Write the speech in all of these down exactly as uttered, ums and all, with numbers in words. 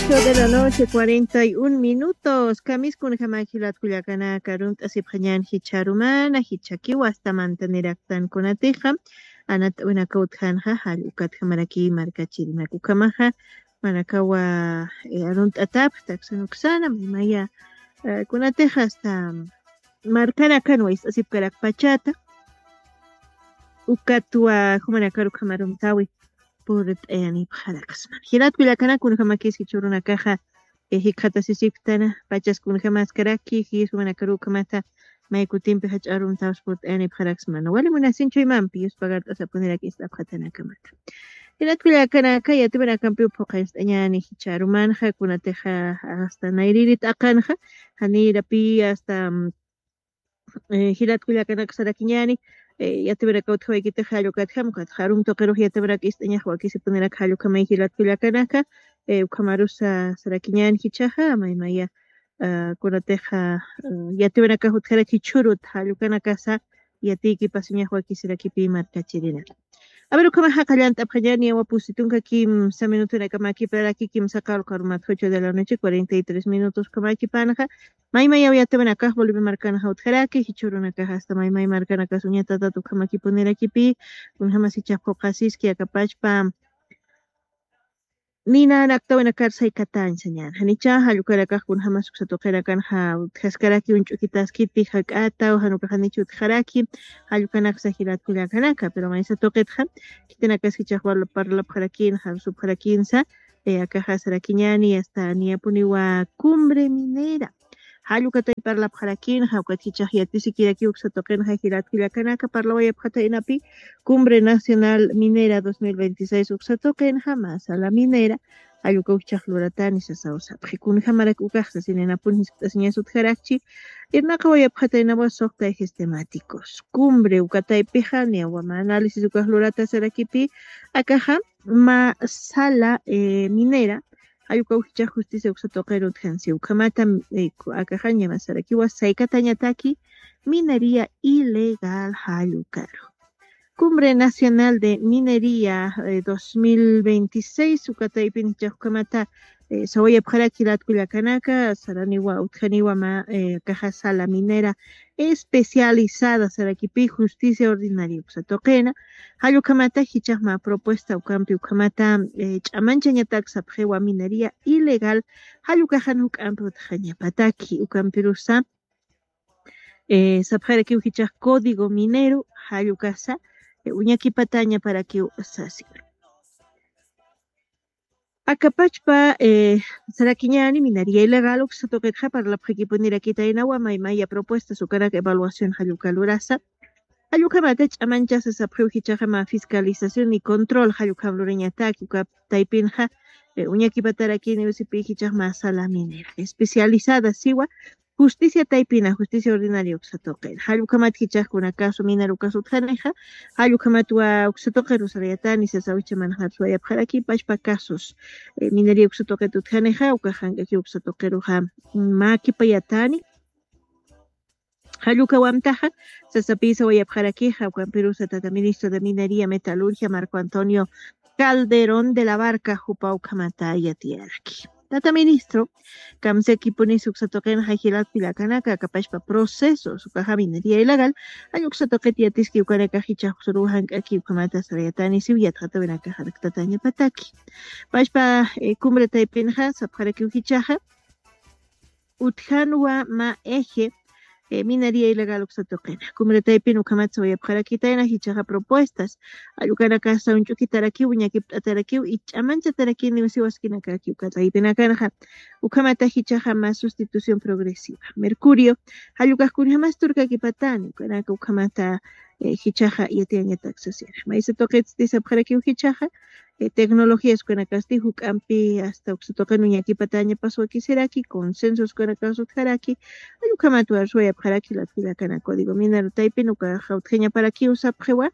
ocho de la noche, cuarenta y un minutos. Kamis kun jamakilat kuyakana karunt asipjañan hicharumana, hichakiwa hasta manteneractan kunatija. Anat una kautjanja, halukat jamaraki markachirina kukamaja. Manakawa arunt atap, taxanuxana, mimaya kunatija hasta marcana canwais asipkarak pachata. Ukatua humanakaru kamarumtawi. Por yani bharaksman. Hirat kulakana kun jamakis hichuruna caja hikata sisiktana pachas kun jamas karaki hisumana karu kamata maikutimpe hacharum taus por yani bharaksman. Wali munasincho imampi us pagar asa poner aquí esta bhatana kamata. Hirat kulakana kaya tibana kampi upoqais yani hicharuman ha kunateja hasta nairirit akanja hani rapi hasta hirat kulakana ksarakiñani yatibra kautja ikita halu katham kat harum toqero yatibra kistaña waki se ponera halu kamay hilat kullakanaka ukamarusa sarakiñan hichaja maymaya kunateja yatibra ka hutkara kichurut halu kanakasa yatiki pasiña waki sirakipi markachirina a ver ukama hakallant apjani wapusitunka kim sa minuto na kamaki para aquí kim sakal karumat ocho de la noche cuarenta y tres minutos kamaki panaja maymaya yatibra ka volve marcana hutkaraki hichuruna ka hasta maymay marcana ka suñata tatu kamaki poner aquí pi un jamasi chapo qasis ki akapachpa nina naktawana karsay katan señal hanicha halukara ka kun jamas usatoqera kan ha khaskaraki unchukitas kiti hakata o hanuka hanichu tjaraki halukana sahirat kullakanaka pero maisa toqetja kitena kaskicha wal parla parakin han subharakin sa acá hasarakiñani hasta niapuniwa cumbre minera halukata parla parakin hawkaticha yatisi kiraki usatoqen hajirat kullakanaka parla waya phata inapi cumbre nacional minera dos mil veintiséis usatoqen jamás a la minera ayuka uchaqluratani sasawsa phikun hamarak ukaqsa sinena punhis tasñasut jarakchi irnaqa waya phata inawa soqta sistemáticos cumbre ukatay pijania wama análisis ukaqlurata sarakipi akaja ma sala eh, minera ayuka ucha justicia usatoqero utjansi ukamata akaja ñama sarakiwa saykatañataki minería ilegal hayukaro Cumbre Nacional de Minería eh, dos mil veintiséis, Ukataipin Chakamata, eh, Saboya Pjarakilat Kuyakanaka, Saraniwa Utjaniwa Ma eh, Caja Sala Minera especializada Sarakipi Justicia Ordinaria Usatoquena, Hayukamata Hichama propuesta Ukampi Ukamata eh, Chamancha Ñatak Sapjewa Minería Ilegal, Hayukahanuk Amput Jañapataki Ukampirusa, eh, Sapjaraki Uhichak Código Minero, Hayukasa, uñaki pataña para que sasi. Acapachpa eh, sarakiñani minería ilegal o se toque para la prequiponir aquí tainawa maymaya propuesta su cara evaluación hayucalurasa. Hayucamatech amanchas esa preujachama fiscalización y control hayucablureña taki taipinja uñaki pataraki neusipi hichama sala minera especializada siwa Justicia taipina, justicia ordinaria uxatoqen. Halukamat hichakuna caso minero caso tjaneja, halukamatwa uxatoqen usariatani se sawicha manjar suaya pjaraki pachpa casos. Eh, minería uxatoqen tutjaneja, ukajanka ki uxatoqeruja makipayatani. Halukawamtaja, se sapisa waya pjaraki, haukampirusa tata ministro de Minería, Metalurgia, Marco Antonio Calderón de la Barca, jupaukamataya tiaraki. Tata ministro, kamseki puni suksatoqen hajilat pilakanaka kapashpa proceso sukaja minería ilegal, ayuksatoqet yatiski ukaneka hichaq suruhan kaki ukamata sarayatani siwiyat hatawenaka haraktataña pataki. Pashpa eh, cumbre taipinja sapjaraki uhichaja, utjanwa ma eje eh, minería ilegal uksatoqena. Cumbre taipin ukamatsa wayapjarakitaina hichaja propuestas, ayukanaka sa unchukitaraki uñakip ataraki y chamancha taraki ni usiwaskinaka ki ukataipinakanaja ukamata hichaja más sustitución progresiva. Mercurio, ayukakun más turka kipatani ukanaka ukamata eh, hichaja yatiaña taxación. Maisa toquets disapjaraki uhichaja Eh, tecnologías con acasti hukampi hasta uxatoqen uñaki pataña paso aquí seraki consensos con acaso jaraki ayukamatu arsuaya jaraki la fila kana código minero taipin uka jautjeña para aquí usa prewa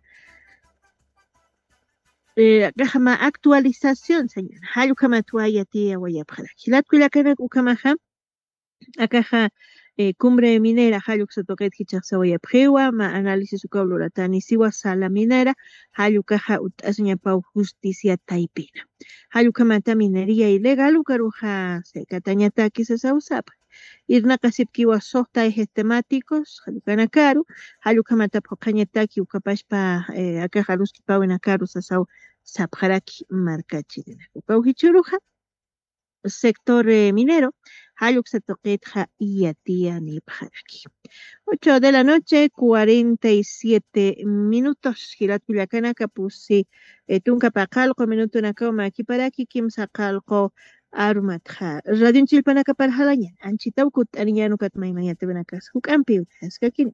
eh gama actualización señor ayukamatu ayati awaya jaraki la fila kana ukamaja akaja Eh, cumbre minera, hayuk se toquet hichak sawaya pjewa, ma análisis ukauloratani siwa sala minera, hayukaja utasña pau justicia taipina. Hayuka mata minería ilegal ukaruja se katañata quizás usapa. Irna kasipkiwa sohta ejes temáticos, hayukana karu, hayuka mata pokañataki ukapashpa eh, acá haruski pawina karu sasau sapjaraki markachirina. Ukauhichuruja, sector eh, minero, Hayuk se toquetja y a tía ni pajaraki. Ocho de la noche, cuarenta y siete minutos. Girat Culiacana, Capusi, Tunca Pacalco, minuto Nakoma, aquí para aquí, Kim Sacalco, Arumatja. Radio Chilpanaca para Halañan, Anchitaukut, Ariñano Catmaimaya, Tebenacas, Hukampi, Escaquin.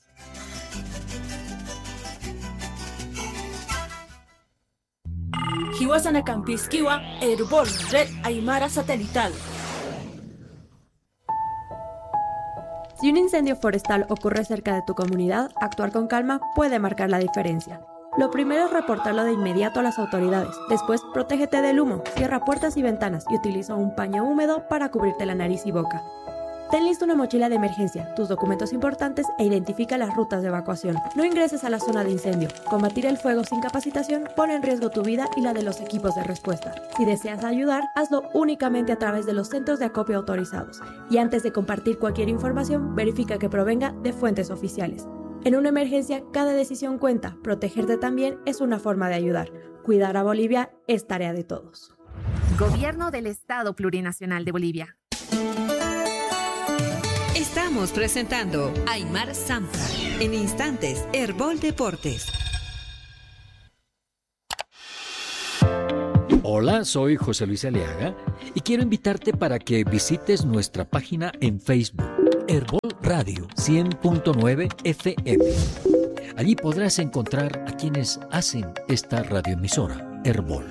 Hiwasana Campisquiwa, Herbol, Red Aymara Satelital. Si un incendio forestal ocurre cerca de tu comunidad, actuar con calma puede marcar la diferencia. Lo primero es reportarlo de inmediato a las autoridades. Después, protégete del humo, cierra puertas y ventanas y utiliza un paño húmedo para cubrirte la nariz y boca. Ten lista una mochila de emergencia, tus documentos importantes e identifica las rutas de evacuación. No ingreses a la zona de incendio. Combatir el fuego sin capacitación pone en riesgo tu vida y la de los equipos de respuesta. Si deseas ayudar, hazlo únicamente a través de los centros de acopio autorizados. Y antes de compartir cualquier información, verifica que provenga de fuentes oficiales. En una emergencia, cada decisión cuenta. Protegerte también es una forma de ayudar. Cuidar a Bolivia es tarea de todos. Gobierno del Estado Plurinacional de Bolivia. Estamos presentando Aymar Zampa. En instantes, Herbol Deportes. Hola, soy José Luis Aliaga y quiero invitarte para que visites nuestra página en Facebook, Herbol Radio cien punto nueve F M. Allí podrás encontrar a quienes hacen esta radioemisora, Herbol.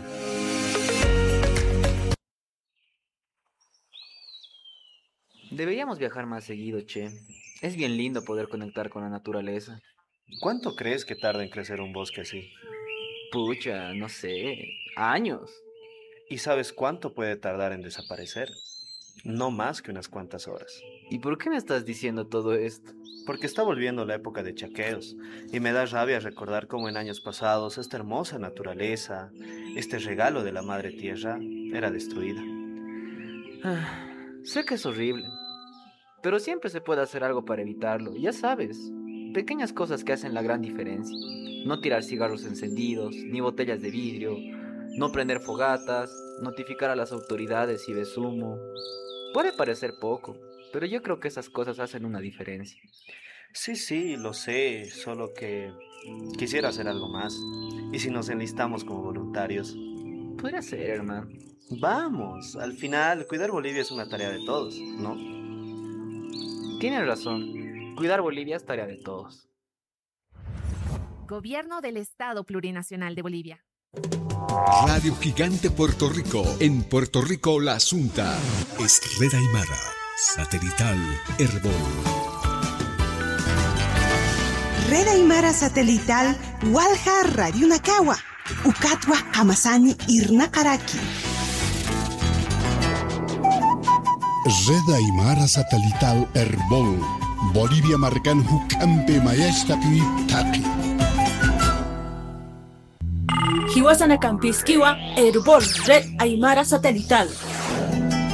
Deberíamos viajar más seguido, che. Es bien lindo poder conectar con la naturaleza. ¿Cuánto crees que tarda en crecer un bosque así? Pucha, no sé, años. ¿Y sabes cuánto puede tardar en desaparecer? No más que unas cuantas horas. ¿Y por qué me estás diciendo todo esto? Porque está volviendo la época de chaqueos y me da rabia recordar cómo en años pasados esta hermosa naturaleza, este regalo de la madre tierra, era destruida. Ah, sé que es horrible, pero siempre se puede hacer algo para evitarlo, ya sabes. Pequeñas cosas que hacen la gran diferencia. No tirar cigarros encendidos, ni botellas de vidrio, no prender fogatas, notificar a las autoridades si ves humo. Puede parecer poco, pero yo creo que esas cosas hacen una diferencia. Sí, sí, lo sé, solo que quisiera hacer algo más. ¿Y si nos enlistamos como voluntarios? Podría ser, hermano. Vamos, al final, cuidar Bolivia es una tarea de todos, ¿no? Tienes razón. Cuidar Bolivia es tarea de todos. Gobierno del Estado Plurinacional de Bolivia. Radio Gigante Puerto Rico. En Puerto Rico, La Asunta. Es Red Aymara. Satelital Herbol. Red Aymara Satelital Walja Radio Nakawa. Ukatwa Hamasani Irnakaraki. Red Aymara Satelital Herbol. Bolivia marcan Hukampe Mayestapi Taki. Hiwasana Campisquiwa, Herbol, Red Aymara Satelital.